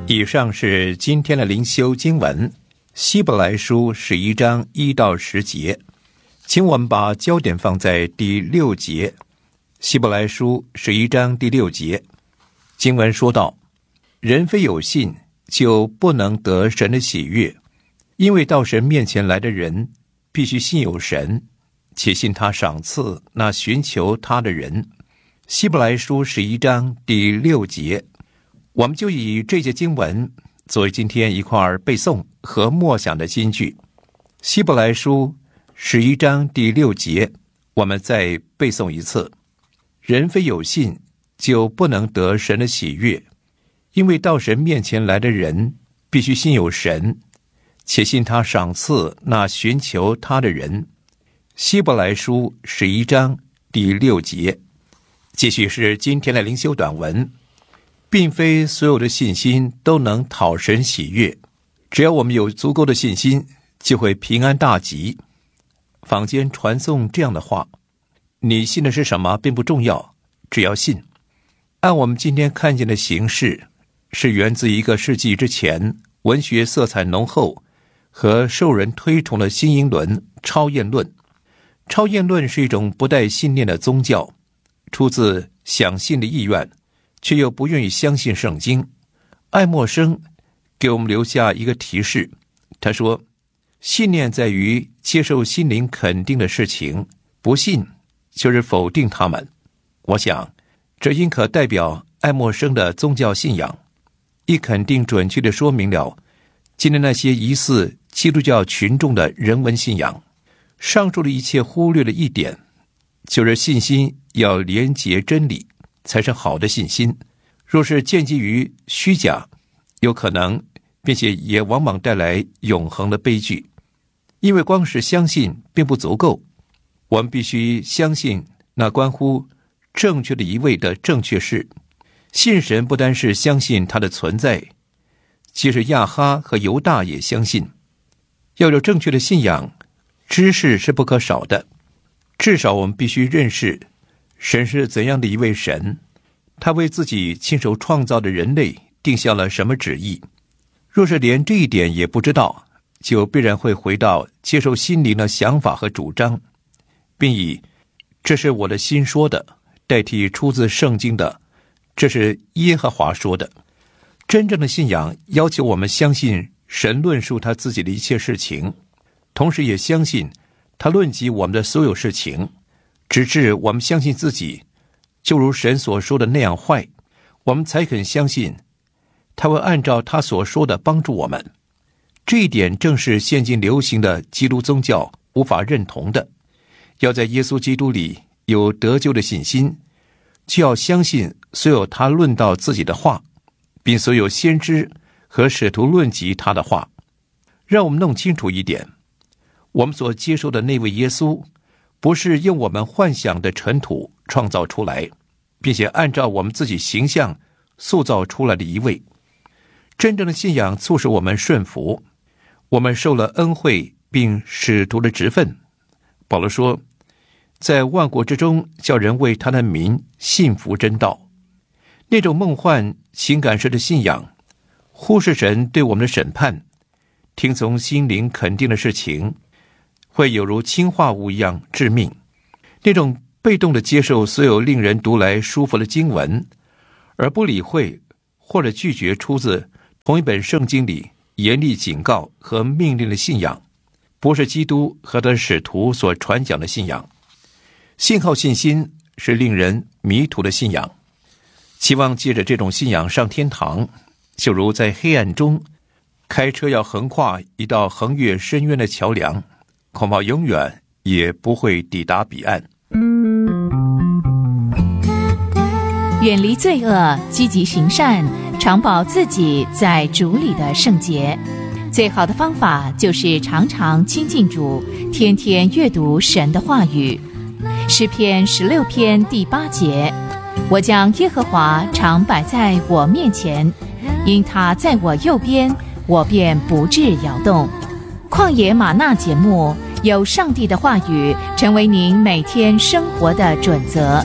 以上是今天的灵修经文，希伯来书11章1到10节。请我们把焦点放在第6节。希伯来书11章第6节，经文说道：人非有信，就不能得神的喜悦，因为到神面前来的人，必须信有神，且信他赏赐那寻求他的人。希伯来书11章第6节，我们就以这节经文作为今天一块背诵和默想的金句。希伯来书11章第6节，我们再背诵一次：人非有信，就不能得神的喜悦，因为到神面前来的人，必须信有神，且信他赏赐那寻求他的人。希伯来书11章第6节。继续是今天的灵修短文。并非所有的信心都能讨神喜悦，只要我们有足够的信心，就会平安大吉。坊间传颂这样的话：你信的是什么并不重要，只要信。按我们今天看见的形式，是源自一个世纪之前文学色彩浓厚和受人推崇的新英伦超验论。超验论是一种不带信念的宗教，出自想信的意愿，却又不愿意相信圣经。爱默生给我们留下一个提示，他说：信念在于接受心灵肯定的事情，不信就是否定他们。我想这应可代表爱默生的宗教信仰，亦肯定准确地说明了今天那些疑似基督教群众的人文信仰。上述的一切忽略了一点，就是信心要连结真理才是好的信心。若是建基于虚假，有可能并且也往往带来永恒的悲剧。因为光是相信并不足够，我们必须相信那关乎正确的一位的正确事。信神不单是相信他的存在，即使亚哈和犹大也相信。要有正确的信仰，知识是不可少的。至少我们必须认识神是怎样的一位神，他为自己亲手创造的人类定下了什么旨意。若是连这一点也不知道，就必然会回到接受心灵的想法和主张，并以这是我的心说的代替出自圣经的这是耶和华说的。真正的信仰要求我们相信神论述他自己的一切事情，同时也相信他论及我们的所有事情，直至我们相信自己就如神所说的那样坏，我们才肯相信他会按照他所说的帮助我们。这一点正是现今流行的基督宗教无法认同的。要在耶稣基督里有得救的信心，就要相信所有他论到自己的话，并所有先知和使徒论及他的话。让我们弄清楚一点，我们所接受的那位耶稣，不是用我们幻想的尘土创造出来，并且按照我们自己形象塑造出来的一位。真正的信仰促使我们顺服，我们受了恩惠并使徒的职分。保罗说，在万国之中叫人为他的名信服真道。那种梦幻情感式的信仰，忽视神对我们的审判，听从心灵肯定的事情，会有如氰化物一样致命。那种被动的接受所有令人读来舒服的经文，而不理会或者拒绝出自同一本圣经里严厉警告和命令的信仰，不是基督和他的使徒所传讲的信仰。信号信心是令人迷途的信仰，期望借着这种信仰上天堂，就如在黑暗中开车要横跨一道横越深渊的桥梁，恐怕永远也不会抵达彼岸。 远离罪恶，积极行善，常保自己在主里的圣洁。最好的方法就是常常亲近主，天天阅读神的话语。诗篇16篇第8节，我将耶和华常摆在我面前，因他在我右边，我便不致摇动。旷野吗哪节目，有上帝的话语成为您每天生活的准则。